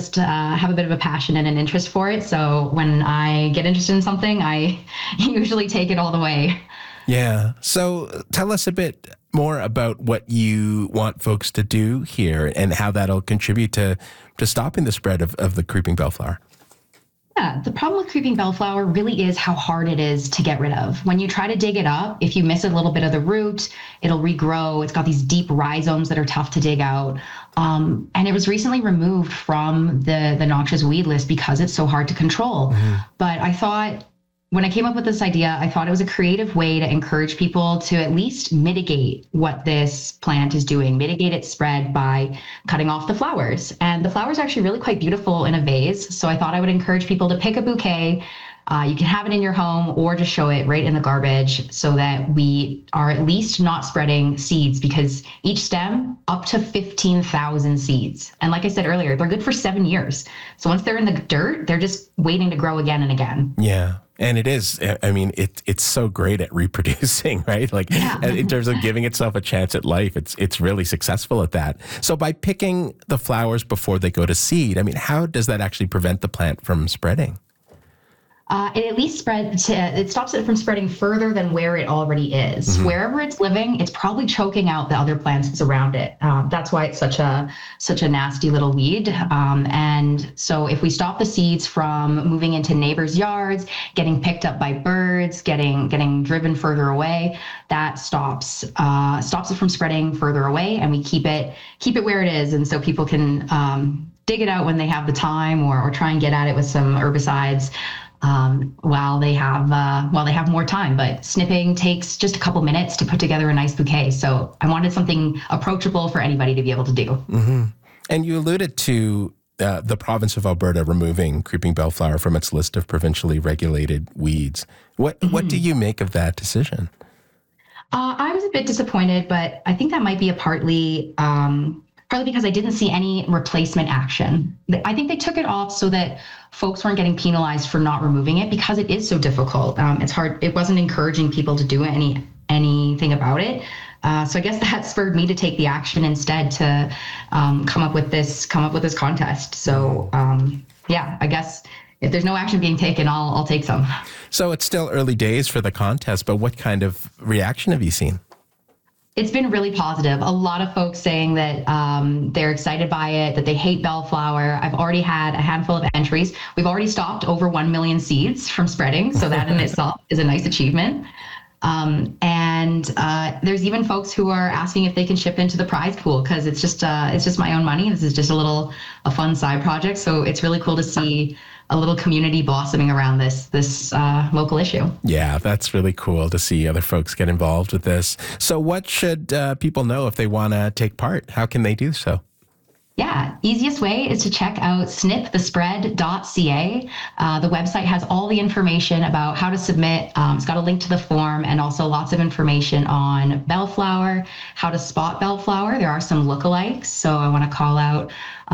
just have a bit of a passion and an interest for it. So when I get interested in something, I usually take it all the way. Yeah. So tell us a bit more about what you want folks to do here and how that'll contribute to stopping the spread of the creeping bellflower. Yeah, the problem with creeping bellflower really is how hard it is to get rid of. When you try to dig it up, if you miss a little bit of the root, it'll regrow. It's got these deep rhizomes that are tough to dig out. And it was recently removed from the noxious weed list because it's so hard to control. But I thought, when I came up with this idea, I thought it was a creative way to encourage people to at least mitigate what this plant is doing, mitigate its spread by cutting off the flowers. And the flowers are actually really quite beautiful in a vase. So I thought I would encourage people to pick a bouquet. You can have it in your home or just show it right in the garbage so that we are at least not spreading seeds, because each stem up to 15,000 seeds. And like I said earlier, they're good for 7 years. So once they're in the dirt, they're just waiting to grow again and again. Yeah. And it is, I mean, it's so great at reproducing, right? Like in terms of giving itself a chance at life, it's really successful at that. So by picking the flowers before they go to seed, I mean, how does that actually prevent the plant from spreading? It at least it stops it from spreading further than where it already is. Wherever it's living, it's probably choking out the other plants around it. That's why it's such a nasty little weed. And so if we stop the seeds from moving into neighbors' yards, getting picked up by birds, getting driven further away, that stops it from spreading further away, and we keep it where it is. And so people can dig it out when they have the time, or try and get at it with some herbicides while they have more time. But snipping takes just a couple minutes to put together a nice bouquet. So I wanted something approachable for anybody to be able to do. And you alluded to the province of Alberta removing creeping bellflower from its list of provincially regulated weeds. What do you make of that decision? I was a bit disappointed, but I think that might be partly because I didn't see any replacement action. I think they took it off so that folks weren't getting penalized for not removing it, because it is so difficult. It's hard. It wasn't encouraging people to do anything about it. So I guess that spurred me to take the action instead to come up with this contest. So I guess if there's no action being taken, I'll take some. So it's still early days for the contest, but what kind of reaction have you seen? It's been really positive. A lot of folks saying that they're excited by it, that they hate bellflower. I've already had a handful of entries. We've already stopped over 1 million seeds from spreading, so that in itself is a nice achievement. And there's even folks who are asking if they can ship into the prize pool, because it's just my own money. This is just a fun side project. So it's really cool to see a little community blossoming around this local issue. Yeah, that's really cool to see other folks get involved with this. So what should people know if they want to take part? How can they do so? Yeah, easiest way is to check out snipthespread.ca. The website has all the information about how to submit. It's got a link to the form, and also lots of information on bellflower, how to spot bellflower. There are some lookalikes, so I want to call out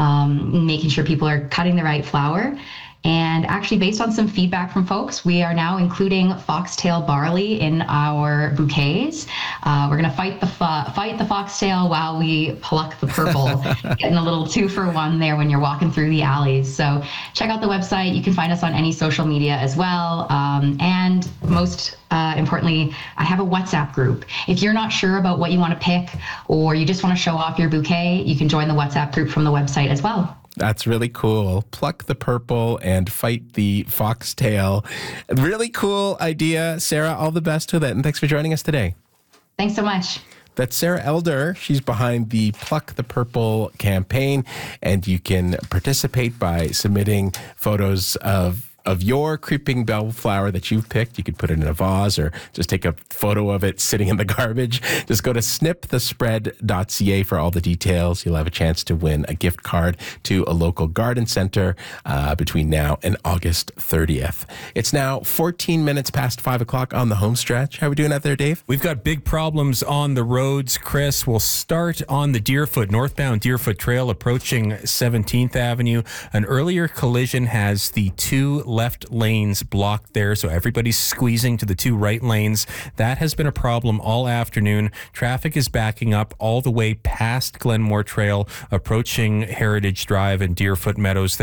making sure people are cutting the right flower. And actually, based on some feedback from folks, we are now including foxtail barley in our bouquets. We're going to fight the foxtail while we pluck the purple, getting a little 2-for-1 there when you're walking through the alleys. So check out the website. You can find us on any social media as well. And most importantly, I have a WhatsApp group. If you're not sure about what you want to pick, or you just want to show off your bouquet, you can join the WhatsApp group from the website as well. That's really cool. Pluck the purple and fight the foxtail. Really cool idea. Sarah, all the best with it. And thanks for joining us today. Thanks so much. That's Sarah Elder. She's behind the Pluck the Purple campaign. And you can participate by submitting photos of your creeping bellflower that you've picked. You could put it in a vase or just take a photo of it sitting in the garbage. Just go to snipthespread.ca for all the details. You'll have a chance to win a gift card to a local garden center between now and August 30th. It's now 14 minutes past 5 o'clock on the home stretch. How are we doing out there, Dave? We've got big problems on the roads, Chris. We'll start on the northbound Deerfoot Trail approaching 17th Avenue. An earlier collision has the two left lanes blocked there, so everybody's squeezing to the two right lanes. That has been a problem all afternoon. Traffic is backing up all the way past Glenmore Trail, approaching Heritage Drive and Deerfoot Meadows.